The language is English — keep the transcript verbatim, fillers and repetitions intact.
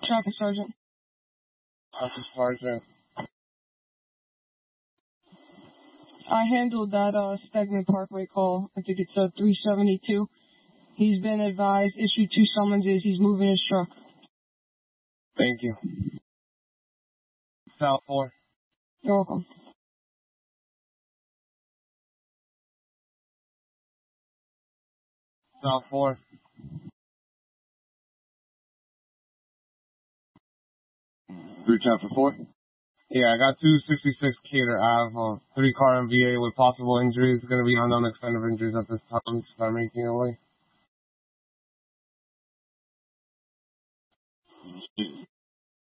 Traffic Sergeant. Traffic Sergeant. I handled that uh, Stegman Parkway call. I think it's uh, three seventy-two. He's been advised, issued two summonses. He's moving his truck. Thank you. South four. You're welcome. South four. Three traffic four. Yeah, I got two sixty-six Cater Ave, uh, three car M V A with possible injuries. Going to be unknown extent of injuries at this time. Start making away.